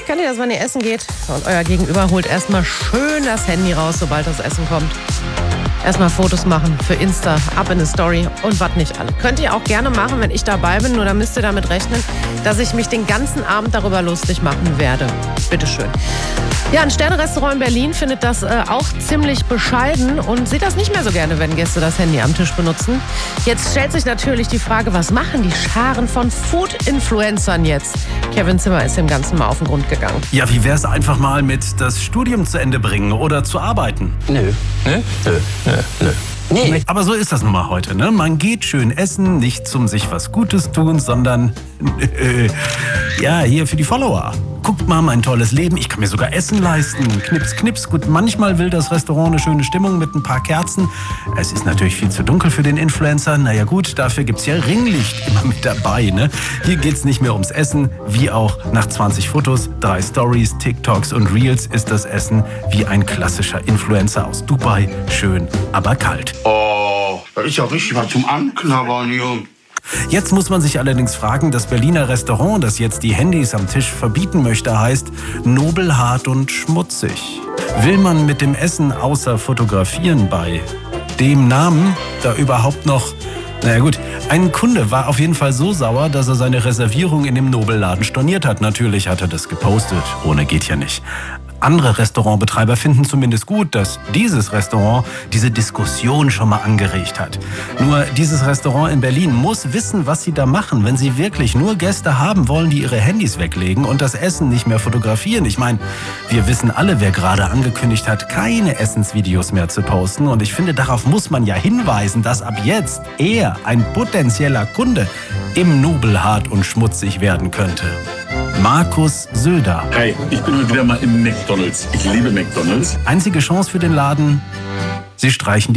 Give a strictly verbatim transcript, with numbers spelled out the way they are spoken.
Kennt ihr das, wenn ihr essen geht und euer Gegenüber holt erstmal schön das Handy raus, sobald das Essen kommt? Erstmal Fotos machen für Insta, ab in eine Story und was nicht alle. Könnt ihr auch gerne machen, wenn ich dabei bin, nur dann müsst ihr damit rechnen, dass ich mich den ganzen Abend darüber lustig machen werde. Bitteschön. Ja, ein Sterne-Restaurant in Berlin findet das äh, auch ziemlich bescheiden und sieht das nicht mehr so gerne, wenn Gäste das Handy am Tisch benutzen. Jetzt stellt sich natürlich die Frage, was machen die Scharen von Food-Influencern jetzt? Kevin Zimmer ist dem Ganzen mal auf den Grund gegangen. Ja, wie wär's einfach mal mit das Studium zu Ende bringen oder zu arbeiten? Nö. Nö? Nö. Nö. Nö. Nee. Aber so ist das nun mal heute, ne? Man geht schön essen, nicht zum sich was Gutes tun, sondern äh, ja, hier für die Follower. Guckt mal, mein tolles Leben, ich kann mir sogar Essen leisten. Knips, knips. Gut, manchmal will das Restaurant eine schöne Stimmung mit ein paar Kerzen. Es ist natürlich viel zu dunkel für den Influencer. Naja gut, dafür gibt's ja Ringlicht immer mit dabei, ne? Hier geht's nicht mehr ums Essen, wie auch nach zwanzig Fotos, drei Stories, TikToks und Reels ist das Essen wie ein klassischer Influencer aus Dubai. Schön, aber kalt. Oh, das ist ja richtig was zum Anknabbern hier. Jetzt muss man sich allerdings fragen, das Berliner Restaurant, das jetzt die Handys am Tisch verbieten möchte, heißt Nobelhart und Schmutzig. Will man mit dem Essen außer Fotografieren bei dem Namen da überhaupt noch... Naja gut, ein Kunde war auf jeden Fall so sauer, dass er seine Reservierung in dem Nobelladen storniert hat. Natürlich hat er das gepostet, ohne geht ja nicht. Andere Restaurantbetreiber finden zumindest gut, dass dieses Restaurant diese Diskussion schon mal angeregt hat. Nur dieses Restaurant in Berlin muss wissen, was sie da machen, wenn sie wirklich nur Gäste haben wollen, die ihre Handys weglegen und das Essen nicht mehr fotografieren. Ich meine, wir wissen alle, wer gerade angekündigt hat, keine Essensvideos mehr zu posten. Und ich finde, darauf muss man ja hinweisen, dass ab jetzt er, ein potenzieller Kunde, im Nobelhart und Schmutzig werden könnte. Markus Söder. Hey, ich bin heute wieder mal im McDonald's. Ich liebe McDonald's. Einzige Chance für den Laden, sie streichen die